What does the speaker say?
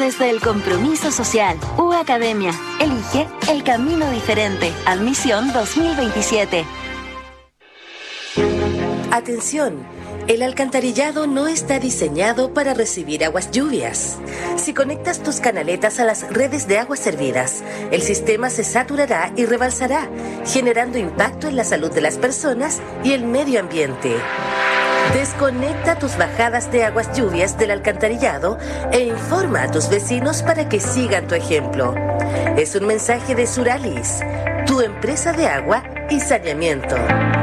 Desde el compromiso social, U Academia, elige el camino diferente. Admisión 2027. Atención, el alcantarillado no está diseñado para recibir aguas lluvias. Si conectas tus canaletas a las redes de aguas servidas, el sistema se saturará y rebalsará, generando impacto en la salud de las personas y el medio ambiente. Desconecta tus bajadas de aguas lluvias del alcantarillado e informa a tus vecinos para que sigan tu ejemplo. Es un mensaje de Suralis, tu empresa de agua y saneamiento.